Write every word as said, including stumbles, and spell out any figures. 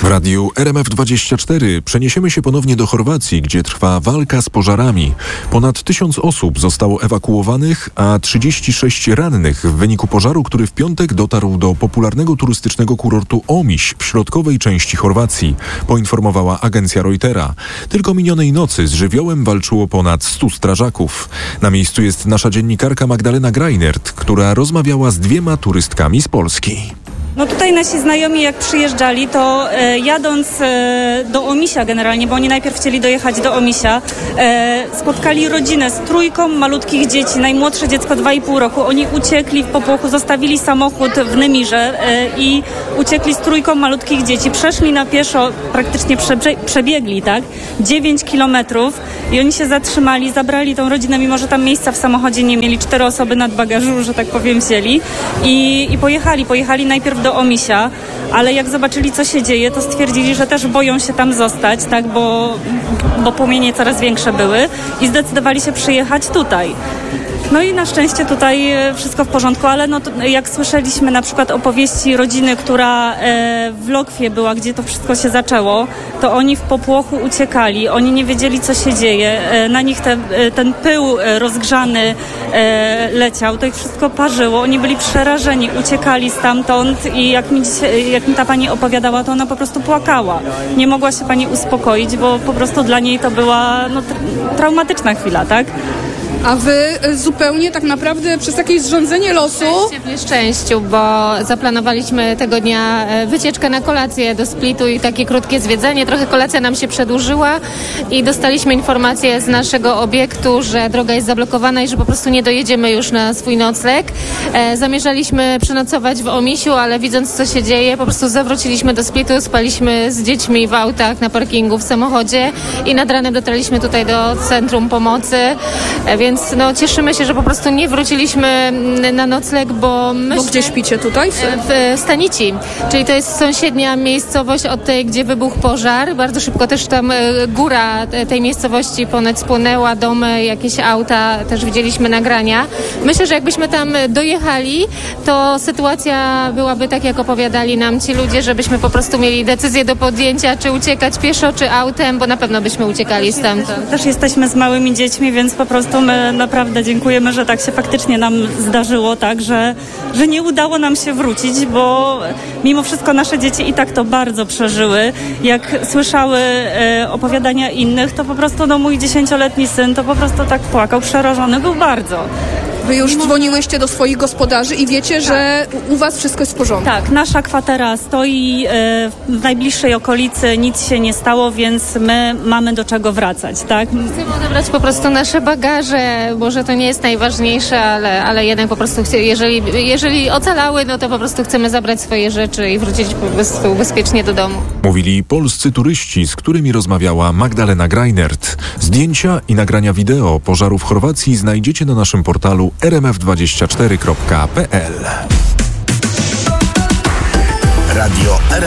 radiu R M F dwadzieścia cztery przeniesiemy się ponownie do Chorwacji, gdzie trwa walka z pożarami. Ponad tysiąc osób zostało ewakuowanych, a trzydzieści sześć rannych w wyniku pożaru, który w piątek dotarł do popularnego turystycznego kurortu Omiś w środkowej części Chorwacji, poinformowała agencja Reutera. Tylko minionej nocy z żywiołem walczyło ponad stu strażaków. Na miejscu jest nasza dziennikarka Magdalena Grajnert, która rozmawiała z dwiema turystkami z Polski. No tutaj nasi znajomi jak przyjeżdżali, to e, jadąc e, do Omisia generalnie, bo oni najpierw chcieli dojechać do Omisia, e, spotkali rodzinę z trójką malutkich dzieci, najmłodsze dziecko dwa i pół roku. Oni uciekli w popłochu, zostawili samochód w Nymirze e, i uciekli z trójką malutkich dzieci. Przeszli na pieszo, praktycznie prze, prze, przebiegli, tak? dziewięć kilometrów i oni się zatrzymali, zabrali tą rodzinę, mimo że tam miejsca w samochodzie nie mieli. Cztery osoby nad bagażu, że tak powiem, wzięli i, i pojechali. Pojechali najpierw do do Omisia, ale jak zobaczyli, co się dzieje, to stwierdzili, że też boją się tam zostać, tak, bo, bo płomienie coraz większe były i zdecydowali się przyjechać tutaj. No i na szczęście tutaj wszystko w porządku, ale no to, jak słyszeliśmy na przykład opowieści rodziny, która e, w Lokwie była, gdzie to wszystko się zaczęło, to oni w popłochu uciekali, oni nie wiedzieli, co się dzieje, e, na nich te, e, ten pył rozgrzany e, leciał, to ich wszystko parzyło, oni byli przerażeni, uciekali stamtąd i jak mi, dzisiaj, jak mi ta pani opowiadała, to ona po prostu płakała. Nie mogła się pani uspokoić, bo po prostu dla niej to była no, tra- traumatyczna chwila, tak? A wy zupełnie tak naprawdę przez jakieś zrządzenie losu... W nieszczęściu, bo zaplanowaliśmy tego dnia wycieczkę na kolację do Splitu i takie krótkie zwiedzenie. Trochę kolacja nam się przedłużyła i dostaliśmy informację z naszego obiektu, że droga jest zablokowana i że po prostu nie dojedziemy już na swój nocleg. E, zamierzaliśmy przenocować w Omisiu, ale widząc, co się dzieje, po prostu zawróciliśmy do Splitu, spaliśmy z dziećmi w autach na parkingu w samochodzie i nad ranem dotarliśmy tutaj do Centrum Pomocy. E, Więc no, cieszymy się, że po prostu nie wróciliśmy na nocleg, bo my... Bo gdzie śpicie tutaj? W Stanici, czyli to jest sąsiednia miejscowość od tej, gdzie wybuchł pożar. Bardzo szybko też tam góra tej miejscowości ponoć spłonęła, domy, jakieś auta, też widzieliśmy nagrania. Myślę, że jakbyśmy tam dojechali, to sytuacja byłaby tak, jak opowiadali nam ci ludzie, żebyśmy po prostu mieli decyzję do podjęcia, czy uciekać pieszo, czy autem, bo na pewno byśmy uciekali stamtąd. Też jesteśmy z małymi dziećmi, więc po prostu my naprawdę dziękujemy, że tak się faktycznie nam zdarzyło, tak, że, że nie udało nam się wrócić, bo mimo wszystko nasze dzieci i tak to bardzo przeżyły. Jak słyszały e, opowiadania innych, to po prostu no, mój dziesięcioletni syn to po prostu tak płakał, przerażony był bardzo. Wy już dzwoniłyście do swoich gospodarzy i wiecie, że u was wszystko jest w porządku. Tak, nasza kwatera stoi e, w najbliższej okolicy, nic się nie stało, więc my mamy do czego wracać, tak? Chcemy odebrać po prostu nasze bagaże, może to nie jest najważniejsze, ale, ale jednak po prostu chcie, jeżeli, jeżeli ocalały, no to po prostu chcemy zabrać swoje rzeczy i wrócić po prostu bezpiecznie do domu. Mówili polscy turyści, z którymi rozmawiała Magdalena Grajnert. Zdjęcia i nagrania wideo pożaru w Chorwacji znajdziecie na naszym portalu r m f dwadzieścia cztery kropka p l. Radio R